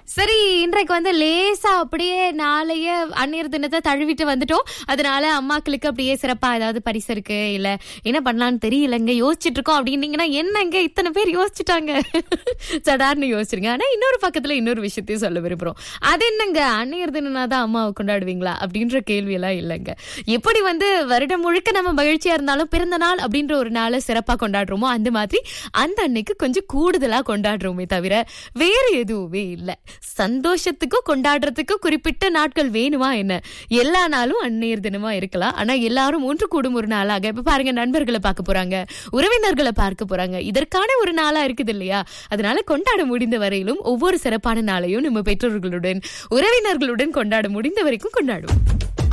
சரி, இன்றைக்கு லேசா அப்படியே நாளைய அந்நியர் தினத்தை தழுவிட்டு வந்துட்டோம். அதனால அம்மாக்களுக்கு அப்படியே சிறப்பா ஏதாவது பரிசு இருக்கு, இல்ல என்ன பண்ணலாம்னு தெரியலங்க, யோசிச்சுட்டு இருக்கோம் அப்படின்னீங்கன்னா, என்னங்க இத்தனை பேர் யோசிச்சுட்டாங்க சடார்னு யோசிச்சிருங்க. ஆனா இன்னொரு பக்கத்துல இன்னொரு விஷயத்தையும் சொல்ல விரும்புறோம். அது என்னங்க, அந்நியர் தினம்னா தான் அம்மாவை கொண்டாடுவீங்களா அப்படின்ற கேள்வி எல்லாம் இல்லைங்க. எப்படி வருடம் முழுக்க நம்ம மகிழ்ச்சியா இருந்தாலும் பிறந்த நாள் அப்படின்ற ஒரு நாளை சிறப்பா கொண்டாடுறோமோ, அந்த மாதிரி அந்த அன்னைக்கு கொஞ்சம் கூடுதலா கொண்டாடுறோமே தவிர வேற எதுவுமே இல்ல. சந்தோஷத்துக்கும் கொண்டாடுறதுக்கும் குறிப்பிட்ட நாட்கள் வேணுமா என்ன? எல்லா நாளும் அந்நியர் தினமா இருக்கலாம். ஆனா எல்லாரும் ஒன்று கூடும் ஒரு நாளாக, இப்ப பாருங்க, நண்பர்களை பார்க்க போறாங்க, உறவினர்களை பார்க்க போறாங்க, இதற்கான ஒரு நாளா இருக்குது இல்லையா? அதனால கொண்டாட முடிந்த வரையிலும் ஒவ்வொரு சிறப்பான நாளையும் நம்ம பெற்றோர்களுடன் உறவினர்களுடன் கொண்டாட முடிந்த வரைக்கும் கொண்டாடுவோம்.